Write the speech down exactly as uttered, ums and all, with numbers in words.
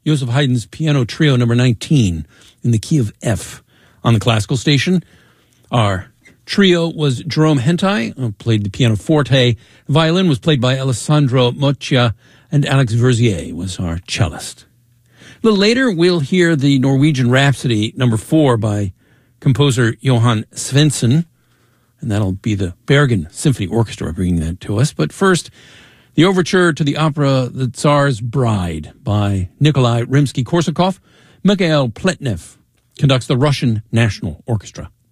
Joseph Haydn's Piano Trio number nineteen in the key of F on the classical station. Our trio was Jerome Hentai, who played the pianoforte. The violin was played by Alessandro Moccia, and Alex Verzier was our cellist. A little later, we'll hear the Norwegian Rhapsody number four by composer Johan Svensson, and that'll be the Bergen Symphony Orchestra bringing that to us. But first, the overture to the opera The Tsar's Bride by Nikolai Rimsky-Korsakov. Mikhail Pletnev conducts the Russian National Orchestra.